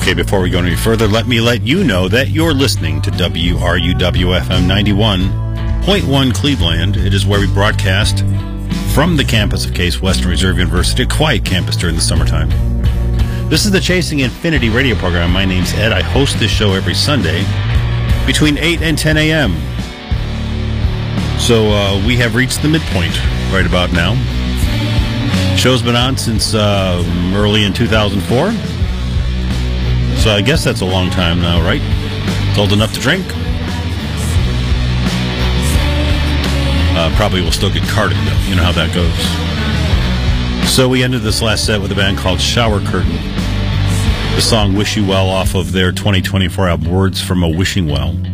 Okay, before we go any further, let me let you know that you're listening to WRUW-FM 91.1 Cleveland. It is where we broadcast from the campus of Case Western Reserve University, a quiet campus during the summertime. This is the Chasing Infinity radio program. My name's Ed. I host this show every Sunday between 8 and 10 a.m. So we have reached the midpoint right about now. Show's been on since early in 2004. So I guess that's a long time now, right? It's old enough to drink. Probably will still get carded, though. You know how that goes. So we ended this last set with a band called Shower Curtain. The song Wish You Well off of their 2024 album Words from a Wishing Well.